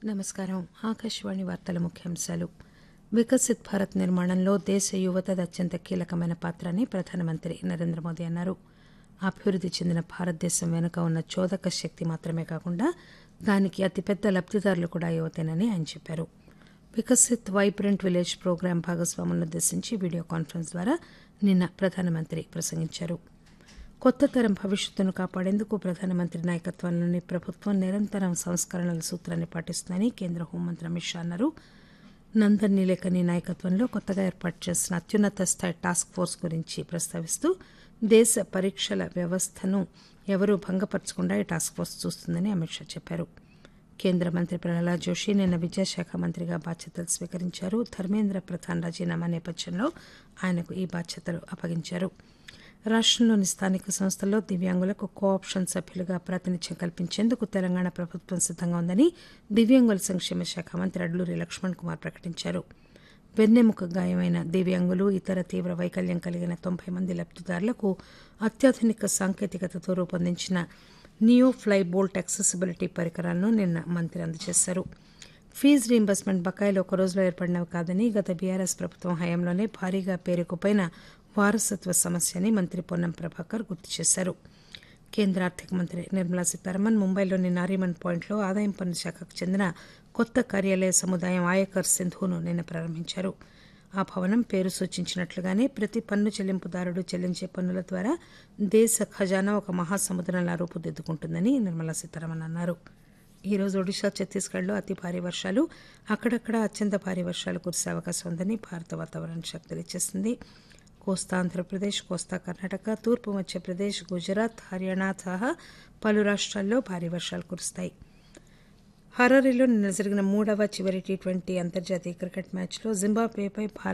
నమస్కారం. ఆకాశవాణి వార్తల ముఖ్యాంశాలు. వికసిత్ భారత్ నిర్మాణంలో దేశ యువతది అత్యంత కీలకమైన పాత్ర అని ప్రధానమంత్రి నరేంద్ర మోదీ అన్నారు. అభివృద్ది చెందిన భారతదేశం వెనుక ఉన్న చోదక శక్తి మాత్రమే కాకుండా దానికి అతిపెద్ద లబ్దిదారులు కూడా యువతేనని ఆయన చెప్పారు. Viksit vibrant village programme భాగస్వాములనుద్దేశించి video conference ద్వారా నిన్న ప్రధానమంత్రి ప్రసంగించారు. కొత్త తరం భవిష్యత్తును కాపాడేందుకు ప్రధానమంత్రి నాయకత్వంలోని ప్రభుత్వం నిరంతరం సంస్కరణల సూత్రాన్ని పాటిస్తుందని కేంద్ర హోంమంత్రి అమిత్ షా అన్నారు. నందన్ నీలేకని నాయకత్వంలో కొత్తగా ఏర్పాటు చేసిన అత్యున్నత స్థాయి టాస్క్ ఫోర్స్ గురించి ప్రస్తావిస్తూ దేశ పరీక్షల వ్యవస్థను ఎవరూ భంగపరచకుండా ఈ టాస్క్ ఫోర్స్ చూస్తుందని అమిత్ షా చెప్పారు. కేంద్ర మంత్రి ప్రహ్లాద్ జోషి నిన్న విద్యాశాఖ మంత్రిగా బాధ్యతలు స్వీకరించారు. ధర్మేంద్ర ప్రధాన్ రాజీనామా నేపథ్యంలో ఆయనకు ఈ బాధ్యతలు అప్పగించారు. రాష్టంలోని స్థానిక సంస్థల్లో దివ్యాంగులకు కో ఆప్షన్ సభ్యులుగా ప్రాతినిధ్యం కల్పించేందుకు తెలంగాణ ప్రభుత్వం సిద్దంగా ఉందని దివ్యాంగుల సంక్షేమ శాఖ మంత్రి అడ్లూరి లక్ష్మణ్ కుమార్ ప్రకటించారు. వెన్నెముక గాయమైన దివ్యాంగులు, ఇతర తీవ్ర వైకల్యం కలిగిన 90 మంది లబ్దిదారులకు అత్యాధునిక సాంకేతికతతో రూపొందించిన నియో ఫ్లై బోల్ట్ యాక్సెసిబిలిటీ పరికరాలను నిన్న మంత్రి అందజేశారు. ఫీజు రీయింబర్స్మెంట్ బకాయిలు ఒక రోజులో ఏర్పడినవి కాదని గత బీఆర్ఎస్ ప్రభుత్వం హయాంలోనే భారీగా పేరుకుపోయిన వారసత్వ సమస్య అని మంత్రి పొన్నం ప్రభాకర్ గుర్తు చేశారు. కేంద్ర ఆర్థిక మంత్రి నిర్మలా సీతారామన్ ముంబైలోని నారీమన్ పాయింట్లో ఆదాయం పన్ను శాఖకు చెందిన కొత్త కార్యాలయ సముదాయం ఆయకర్ సింధును నిన్న ప్రారంభించారు. ఆ భవనం పేరు సూచించినట్లుగానే ప్రతి పన్ను చెల్లింపుదారుడు చెల్లించే పన్నుల ద్వారా దేశ ఖజానా ఒక మహాసముద్రంలా రూపుదిద్దుకుంటుందని నిర్మలా సీతారామన్ అన్నారు. ఈ రోజు ఒడిశా, ఛత్తీస్గఢ్లో అతి భారీ వర్షాలు, అక్కడక్కడ అత్యంత భారీ వర్షాలు కురిసే అవకాశం ఉందని భారత వాతావరణ శాఖ తెలియజేసింది. కోస్తా ఆంధ్రప్రదేశ్, కోస్తా కర్ణాటక, తూర్పు మధ్యప్రదేశ్, గుజరాత్, హర్యానా సహా పలు రాష్ట్రాల్లో భారీ వర్షాలు కురుస్తాయి. హరారీలో నిన్న జరిగిన 3వ చివరి టీ20 అంతర్జాతీయ క్రికెట్ మ్యాచ్లో జింబాబ్వేపై